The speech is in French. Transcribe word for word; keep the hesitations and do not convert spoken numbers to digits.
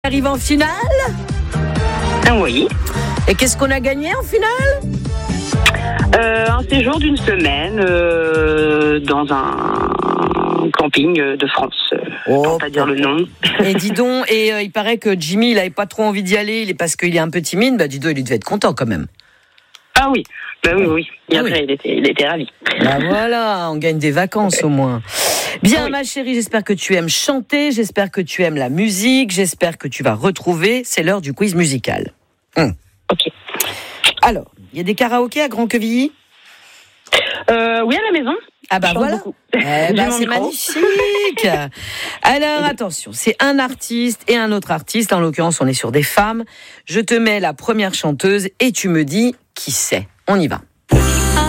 Arrive en finale. Oui. Et qu'est-ce qu'on a gagné en finale? Euh, un séjour d'une semaine euh, dans un camping de France. Oh, pour pas dire le nom. Et dis donc, et euh, il paraît que Jimmy, il avait pas trop envie d'y aller, il est parce qu'il est un peu timide. Bah dis donc, il devait être content quand même. Ah oui, bah oui, oui. Et Ah après, oui. il était, il était ravi. Bah voilà, on gagne des vacances au moins. Bien, Oui. ma chérie, j'espère que tu aimes chanter, j'espère que tu aimes la musique, j'espère que tu vas retrouver. C'est l'heure du quiz musical. Hum. Ok. Alors, il y a des karaokés à Grand-Quevilly? Euh, oui, à la maison. Ah bah Je chante voilà. beaucoup. Eh J'ai bah, mon c'est micro. magnifique. Alors attention, c'est un artiste et un autre artiste. En l'occurrence, on est sur des femmes. Je te mets la première chanteuse et tu me dis qui c'est. On y va.